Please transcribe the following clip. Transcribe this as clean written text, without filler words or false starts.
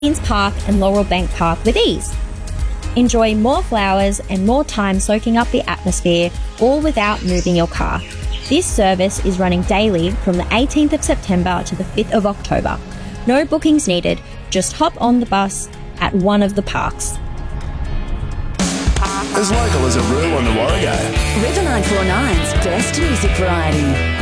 Queen's Park and Laurel Bank Park with ease. Enjoy more flowers and more time soaking up the atmosphere, all without moving your car. This service is running daily from the 18th of September to the 5th of October. No bookings needed, just hop on the bus at one of the parks. As local as a brew on the Warrego. River 949's best music variety.